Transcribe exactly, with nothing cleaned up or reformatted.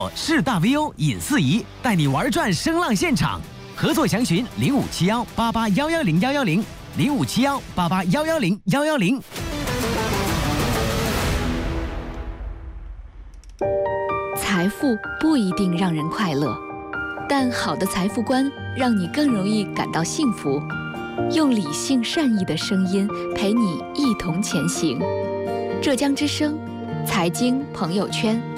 是大 V O 尹四仪带你玩转声浪现场，合作详询零五七幺八八幺幺零幺幺零零五七幺八八幺幺零幺幺零。 财富不一定让人快乐，但好的财富观让你更容易感到幸福。用理性善意的声音陪你一同前行。浙江之声财经朋友圈。